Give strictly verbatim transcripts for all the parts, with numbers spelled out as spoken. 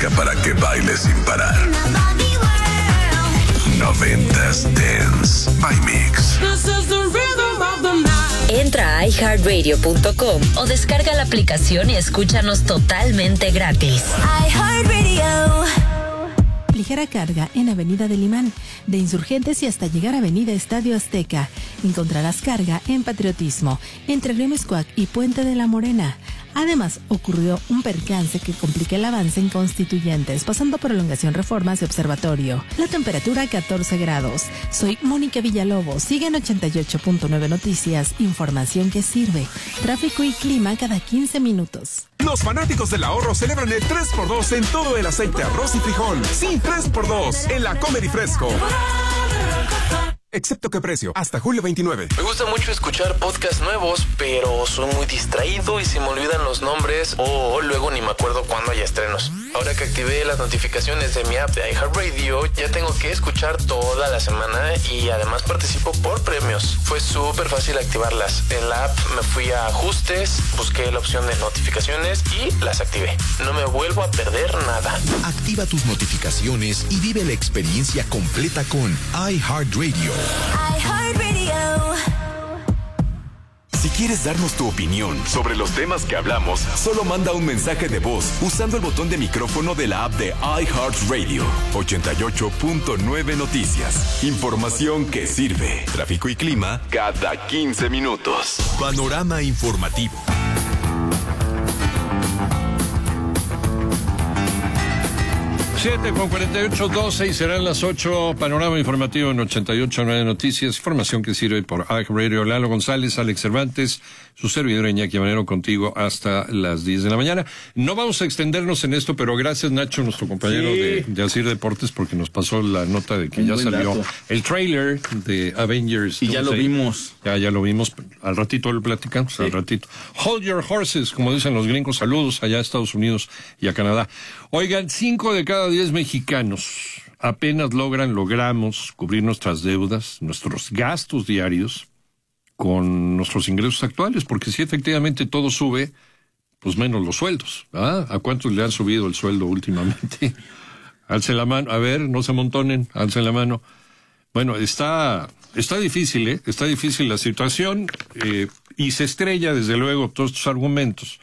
música para que bailes sin parar. Noventas Dance by Mix. Entra a i heart radio punto com o descarga la aplicación y escúchanos totalmente gratis. iHeartRadio. Ligera carga en Avenida del Imán, de Insurgentes y hasta llegar a Avenida Estadio Azteca. Encontrarás carga en Patriotismo, entre Río Miscuac y Puente de la Morena. Además, ocurrió un percance que complica el avance en Constituyentes, pasando Prolongación Reformas y Observatorio. La temperatura catorce grados. Soy Mónica Villalobos. Sigue en ochenta y ocho punto nueve Noticias, información que sirve. Tráfico y clima cada quince minutos. Los fanáticos del ahorro celebran el tres por dos en todo el aceite, arroz y frijol. Sí, tres por dos en la Comer y Fresco. Excepto qué precio, hasta julio veintinueve. Me gusta mucho escuchar podcasts nuevos, pero soy muy distraído y se me olvidan los nombres o luego ni me acuerdo cuándo hay estrenos. Ahora que activé las notificaciones de mi app de iHeartRadio, ya tengo que escuchar toda la semana y además participo por premios. Fue súper fácil activarlas. En la app me fui a ajustes, busqué la opción de notificaciones y las activé. No me vuelvo a perder nada. Activa tus notificaciones y vive la experiencia completa con iHeartRadio. iHeartRadio. Si quieres darnos tu opinión sobre los temas que hablamos, solo manda un mensaje de voz usando el botón de micrófono de la app de iHeartRadio. ochenta y ocho punto nueve Noticias. Información que sirve. Tráfico y clima cada quince minutos. Panorama informativo. siete con cuarenta y ocho, doce y serán las ocho. Panorama informativo en ochenta y ocho punto nueve Noticias. Información que sirve por iHeartRadio. Lalo González, Alex Cervantes, su servidor Iñaki Manero contigo hasta las diez de la mañana. No vamos a extendernos en esto, pero gracias Nacho, nuestro compañero sí. de, de Asir Deportes, porque nos pasó la nota de que Un ya salió dato. el trailer de Avengers. Y ya lo ahí. vimos. Ya, ya lo vimos. Al ratito lo platicamos, sí. al ratito. Hold your horses, como dicen los gringos. Saludos allá a Estados Unidos y a Canadá. Oigan, cinco de cada diez mexicanos apenas logran, logramos cubrir nuestras deudas, nuestros gastos diarios con nuestros ingresos actuales, porque si efectivamente todo sube, pues menos los sueldos. ¿Ah? ¿A cuántos le han subido el sueldo últimamente? Alcen la mano, a ver, no se amontonen, alcen la mano. Bueno, está, está difícil, ¿eh? Está difícil la situación, eh, y se estrella desde luego todos estos argumentos.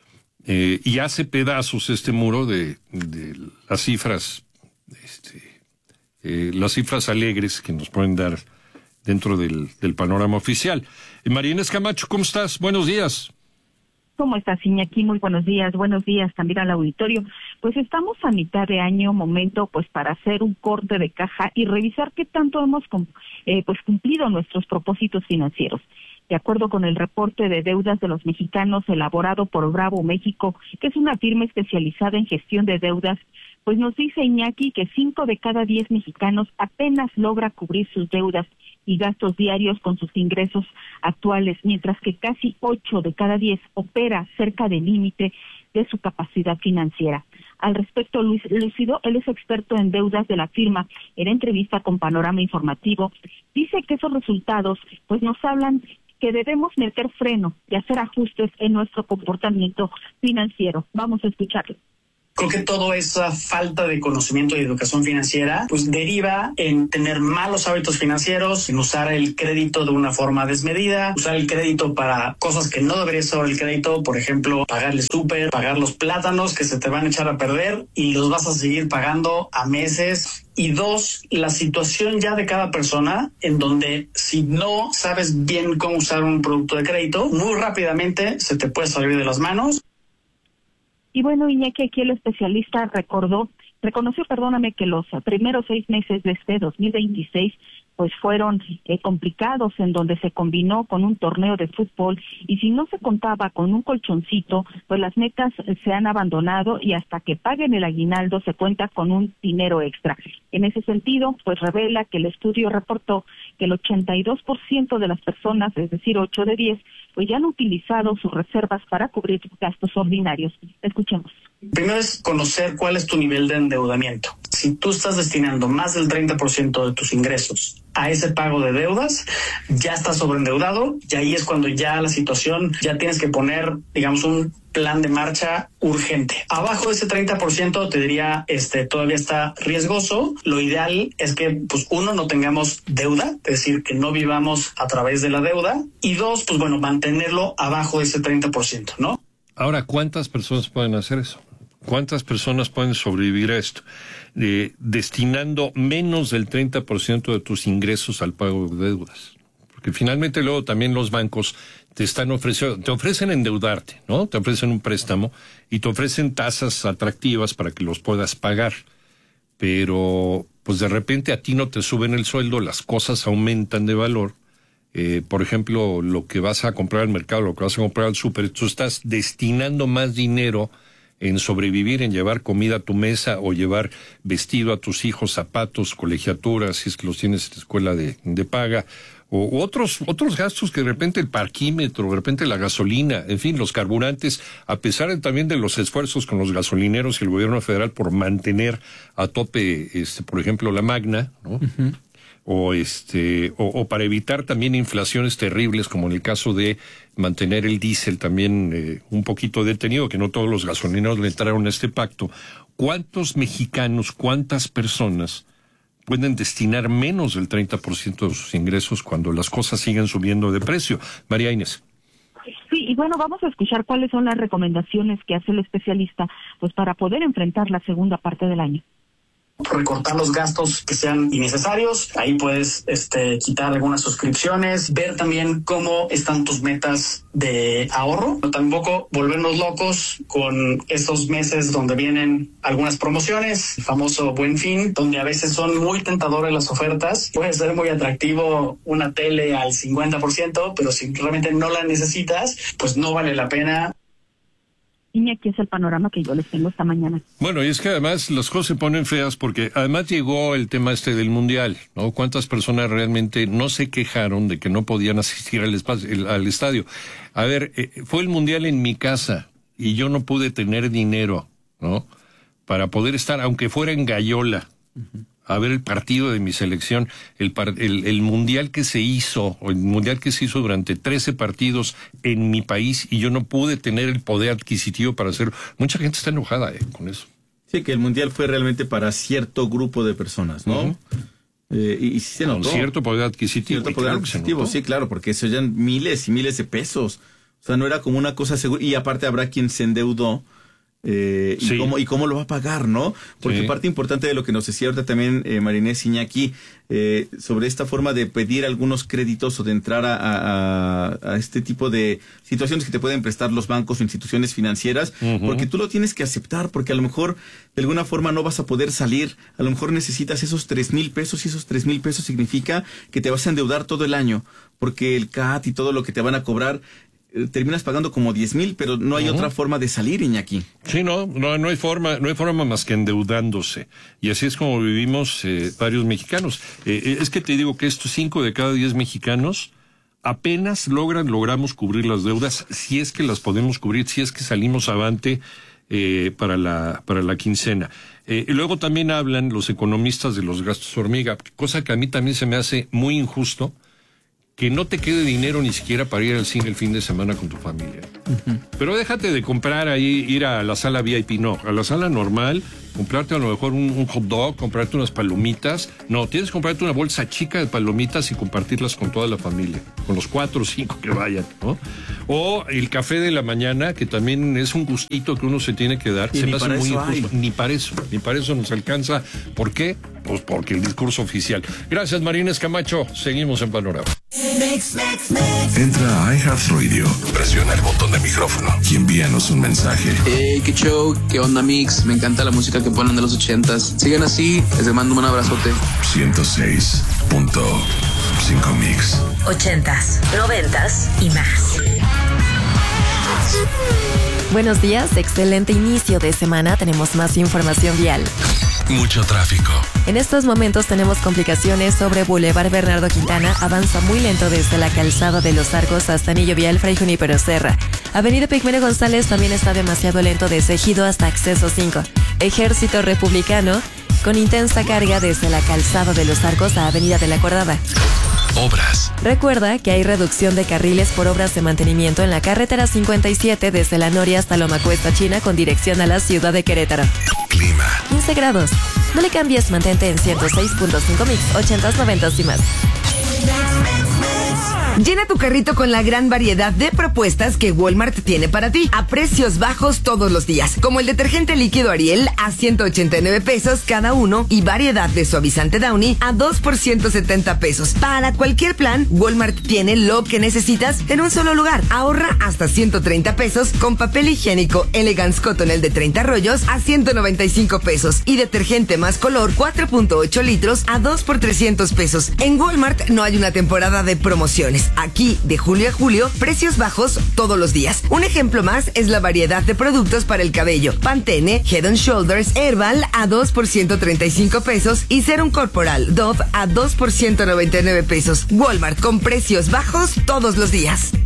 Eh, y hace pedazos este muro de, de las cifras, este, eh, las cifras alegres que nos pueden dar dentro del, del panorama oficial. Eh, María Inés Camacho, ¿cómo estás? Buenos días. ¿Cómo estás, Iñaki? Muy buenos días. Buenos días también al auditorio. Pues estamos a mitad de año, momento pues para hacer un corte de caja y revisar qué tanto hemos eh, pues cumplido nuestros propósitos financieros. De acuerdo con el reporte de deudas de los mexicanos elaborado por Bravo México, que es una firma especializada en gestión de deudas, pues nos dice Iñaki que cinco de cada diez mexicanos apenas logra cubrir sus deudas y gastos diarios con sus ingresos actuales, mientras que casi ocho de cada diez opera cerca del límite de su capacidad financiera. Al respecto, Luis Lúcido, él es experto en deudas de la firma, en entrevista con Panorama Informativo, dice que esos resultados pues nos hablan que debemos meter freno y hacer ajustes en nuestro comportamiento financiero. Vamos a escucharlo. Creo que toda esa falta de conocimiento y educación financiera pues deriva en tener malos hábitos financieros, en usar el crédito de una forma desmedida, usar el crédito para cosas que no deberías usar el crédito, por ejemplo, pagar el súper, pagar los plátanos que se te van a echar a perder y los vas a seguir pagando a meses. Y dos, la situación ya de cada persona, en donde si no sabes bien cómo usar un producto de crédito, muy rápidamente se te puede salir de las manos. Y bueno, Iñaki, aquí el especialista recordó, reconoció, perdóname, que los primeros seis meses de este dos mil veintiséis pues fueron eh, complicados, en donde se combinó con un torneo de fútbol y si no se contaba con un colchoncito, pues las metas se han abandonado y hasta que paguen el aguinaldo se cuenta con un dinero extra. En ese sentido, pues revela que el estudio reportó que el ochenta y dos por ciento de las personas, es decir, ocho de diez, pues ya han utilizado sus reservas para cubrir gastos ordinarios. Escuchemos. Primero es conocer cuál es tu nivel de endeudamiento. Si tú estás destinando más del treinta por ciento de tus ingresos a ese pago de deudas, ya estás sobreendeudado y ahí es cuando ya la situación, ya tienes que poner, digamos, un plan de marcha urgente. Abajo de ese treinta por ciento te diría, este, todavía está riesgoso. Lo ideal es que, pues, uno, no tengamos deuda, es decir, que no vivamos a través de la deuda, y dos, pues bueno, mantenerlo abajo de ese treinta por ciento, ¿no? Ahora, ¿cuántas personas pueden hacer eso? ¿Cuántas personas pueden sobrevivir a esto? Eh, destinando menos del treinta por ciento de tus ingresos al pago de deudas. Porque finalmente luego también los bancos te están ofreciendo, te ofrecen endeudarte, ¿no? Te ofrecen un préstamo y te ofrecen tasas atractivas para que los puedas pagar. Pero, pues de repente a ti no te suben el sueldo, las cosas aumentan de valor. Eh, por ejemplo, lo que vas a comprar al mercado, lo que vas a comprar al súper, tú estás destinando más dinero en sobrevivir, en llevar comida a tu mesa o llevar vestido a tus hijos, zapatos, colegiaturas, si es que los tienes en escuela de, de paga, o otros otros gastos que de repente el parquímetro, de repente la gasolina, en fin, los carburantes, a pesar de, también de los esfuerzos con los gasolineros y el gobierno federal por mantener a tope, este, por ejemplo, la Magna, ¿no? Uh-huh. O este, o, o para evitar también inflaciones terribles, como en el caso de mantener el diésel también eh, un poquito detenido, que no todos los gasolineros le entraron a este pacto. ¿Cuántos mexicanos, cuántas personas pueden destinar menos del treinta por ciento de sus ingresos cuando las cosas siguen subiendo de precio? María Inés. Sí, y bueno, vamos a escuchar cuáles son las recomendaciones que hace el especialista, pues para poder enfrentar la segunda parte del año. Recortar los gastos que sean innecesarios, ahí puedes este, quitar algunas suscripciones, ver también cómo están tus metas de ahorro, no tampoco volvernos locos con estos meses donde vienen algunas promociones, el famoso Buen Fin, donde a veces son muy tentadoras las ofertas, puede ser muy atractivo una tele al cincuenta por ciento, pero si realmente no la necesitas, pues no vale la pena. Y aquí es el panorama que yo les tengo esta mañana. Bueno, y es que además las cosas se ponen feas porque además llegó el tema este del Mundial, ¿no? ¿Cuántas personas realmente no se quejaron de que no podían asistir al, espacio, el, al estadio? A ver, eh, fue el Mundial en mi casa y yo no pude tener dinero, ¿no? Para poder estar, aunque fuera en Gallola, uh-huh, a ver el partido de mi selección, el, el, el mundial que se hizo, o el mundial que se hizo durante trece partidos en mi país, y yo no pude tener el poder adquisitivo para hacerlo. Mucha gente está enojada eh, con eso. Sí, que el mundial fue realmente para cierto grupo de personas, ¿no? Uh-huh. Eh, y, y sí se notó. Con cierto poder adquisitivo. Cierto poder claro adquisitivo, sí, claro, porque eso eran miles y miles de pesos. O sea, no era como una cosa segura. Y aparte habrá quien se endeudó. Eh, y, sí. cómo, y cómo lo va a pagar, ¿no? Porque sí, parte importante de lo que nos decía ahorita también eh, María Inés Iñaki, eh, sobre esta forma de pedir algunos créditos o de entrar a, a, a este tipo de situaciones que te pueden prestar los bancos o instituciones financieras, uh-huh, porque tú lo tienes que aceptar, porque a lo mejor de alguna forma no vas a poder salir, a lo mejor necesitas esos tres mil pesos y esos tres mil pesos significa que te vas a endeudar todo el año, porque el C A T y todo lo que te van a cobrar terminas pagando como diez mil, pero no hay uh-huh, otra forma de salir, Iñaki. Sí, no, no, no hay forma, no hay forma más que endeudándose. Y así es como vivimos eh, varios mexicanos. Eh, es que te digo que estos cinco de cada diez mexicanos apenas logran, logramos cubrir las deudas, si es que las podemos cubrir, si es que salimos avante eh, para la, para la quincena. Eh, y luego también hablan los economistas de los gastos hormiga, cosa que a mí también se me hace muy injusto, que no te quede dinero ni siquiera para ir al cine el fin de semana con tu familia. Uh-huh. Pero déjate de comprar ahí, ir a la sala V I P, no, a la sala normal, comprarte a lo mejor un, un hot dog, comprarte unas palomitas. No, tienes que comprarte una bolsa chica de palomitas y compartirlas con toda la familia, con los cuatro o cinco que vayan, ¿no? O el café de la mañana, que también es un gustito que uno se tiene que dar. Y se me me hace muy injusto. Hay. Ni para eso, ni para eso nos alcanza. ¿Por qué? Pues porque el discurso oficial. Gracias, Marines Camacho. Seguimos en Panorama. Mix, mix, mix. Entra a iHeartRadio, presiona el botón de micrófono y envíanos un mensaje. Hey, qué show, qué onda, Mix. Me encanta la música que ponen de los ochentas. Sigan así, les mando un abrazote. ciento seis punto cinco Mix. Ochentas, noventas y más. Buenos días, excelente inicio de semana. Tenemos más información vial. Mucho tráfico. En estos momentos tenemos complicaciones sobre Boulevard Bernardo Quintana. Avanza muy lento desde la calzada de Los Arcos hasta Anillo Vial Fray Junípero Serra. Avenida Pigmenio González también está demasiado lento desde Ejido hasta Acceso cinco. Ejército Republicano con intensa carga desde la calzada de los Arcos a Avenida de la Acordada. Obras. Recuerda que hay reducción de carriles por obras de mantenimiento en la carretera cincuenta y siete desde La Noria hasta Loma Cuesta China con dirección a la ciudad de Querétaro. Clima. quince grados. No le cambies, mantente en ciento seis punto cinco mix, ochentas, noventas y más. Llena tu carrito con la gran variedad de propuestas que Walmart tiene para ti, a precios bajos todos los días, como el detergente líquido Ariel a ciento ochenta y nueve pesos cada uno y variedad de suavizante Downy a dos por ciento setenta pesos. Para cualquier plan, Walmart tiene lo que necesitas en un solo lugar. Ahorra hasta ciento treinta pesos con papel higiénico Elegance Cotton el de treinta rollos a ciento noventa y cinco pesos y detergente más color cuatro punto ocho litros a dos por trescientos pesos. En Walmart no hay una temporada de promociones. Aquí, de julio a julio, precios bajos todos los días. Un ejemplo más es la variedad de productos para el cabello. Pantene, Head and Shoulders, Herbal a dos por ciento treinta y cinco pesos y Serum Corporal Dove a dos por ciento noventa y nueve pesos. Walmart con precios bajos todos los días.